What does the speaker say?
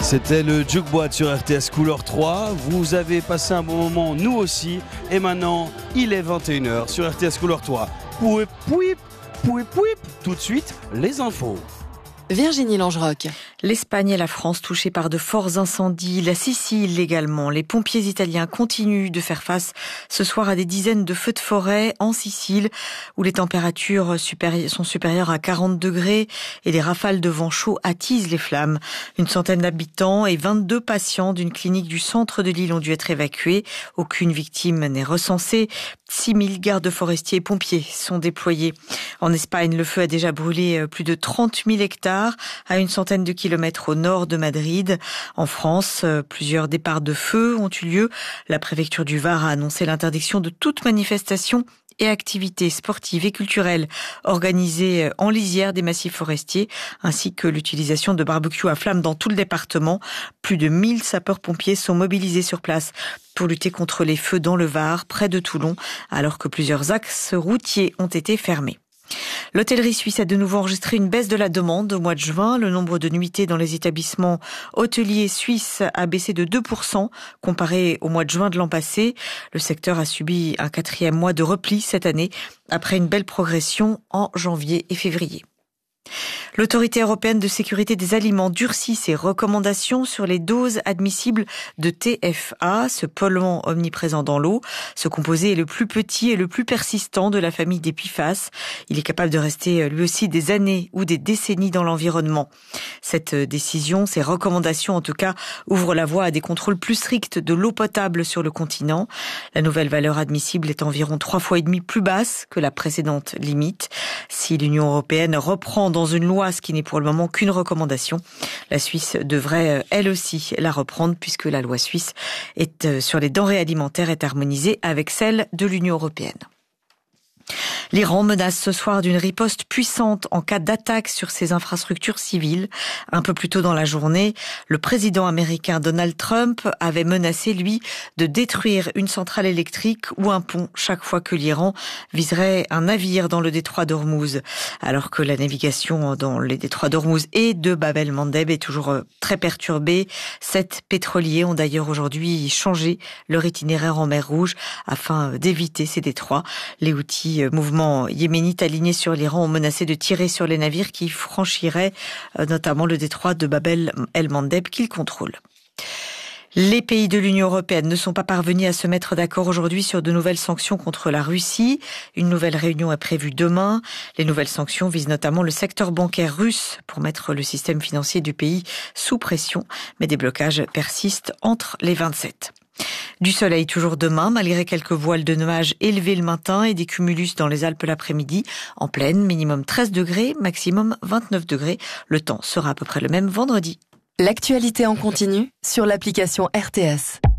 C'était le Jukebox sur RTS Couleur 3. Vous avez passé un bon moment, nous aussi. Et maintenant, il est 21h sur RTS Couleur 3. Pouip, pouip, pouip, pouip. Tout de suite, les infos. Virginie Langeroc. L'Espagne et la France touchées par de forts incendies, la Sicile également. Les pompiers italiens continuent de faire face ce soir à des dizaines de feux de forêt en Sicile où les températures sont supérieures à 40 degrés et des rafales de vent chaud attisent les flammes. Une centaine d'habitants et 22 patients d'une clinique du centre de l'île ont dû être évacués. Aucune victime n'est recensée. 6000 gardes forestiers et pompiers sont déployés. En Espagne, le feu a déjà brûlé plus de 30 000 hectares à une centaine de kilomètres au nord de Madrid. En France, plusieurs départs de feu ont eu lieu. La préfecture du Var a annoncé l'interdiction de toute manifestation et activités sportives et culturelles organisées en lisière des massifs forestiers, ainsi que l'utilisation de barbecues à flammes dans tout le département. Plus de 1000 sapeurs-pompiers sont mobilisés sur place pour lutter contre les feux dans le Var, près de Toulon, alors que plusieurs axes routiers ont été fermés. L'hôtellerie suisse a de nouveau enregistré une baisse de la demande au mois de juin. Le nombre de nuitées dans les établissements hôteliers suisses a baissé de 2% comparé au mois de juin de l'an passé. Le secteur a subi un 4e mois de repli cette année après une belle progression en janvier et février. L'Autorité européenne de sécurité des aliments durcit ses recommandations sur les doses admissibles de TFA, ce polluant omniprésent dans l'eau. Ce composé est le plus petit et le plus persistant de la famille des PFAS. Il est capable de rester lui aussi des années ou des décennies dans l'environnement. Cette décision, ces recommandations en tout cas, ouvrent la voie à des contrôles plus stricts de l'eau potable sur le continent. La nouvelle valeur admissible est environ 3,5 fois plus basse que la précédente limite. Si l'Union européenne reprend dans une loi ce qui n'est pour le moment qu'une recommandation, la Suisse devrait elle aussi la reprendre puisque la loi suisse sur les denrées alimentaires est harmonisée avec celle de l'Union européenne. L'Iran menace ce soir d'une riposte puissante en cas d'attaque sur ses infrastructures civiles. Un peu plus tôt dans la journée, le président américain Donald Trump avait menacé, lui, de détruire une centrale électrique ou un pont chaque fois que l'Iran viserait un navire dans le détroit d'Ormuz. Alors que la navigation dans les détroits d'Ormuz et de Bab el-Mandeb est toujours très perturbée, 7 pétroliers ont d'ailleurs aujourd'hui changé leur itinéraire en mer Rouge afin d'éviter ces détroits. Les Houthis, mouvement yéménite aligné sur l'Iran, ont menacé de tirer sur les navires qui franchiraient notamment le détroit de Bab el-Mandeb qu'ils contrôlent. Les pays de l'Union européenne ne sont pas parvenus à se mettre d'accord aujourd'hui sur de nouvelles sanctions contre la Russie. Une nouvelle réunion est prévue demain. Les nouvelles sanctions visent notamment le secteur bancaire russe pour mettre le système financier du pays sous pression. Mais des blocages persistent entre les 27. Du soleil toujours demain, malgré quelques voiles de nuages élevés le matin et des cumulus dans les Alpes l'après-midi. En pleine, minimum 13 degrés, maximum 29 degrés. Le temps sera à peu près le même vendredi. L'actualité en continu sur l'application RTS.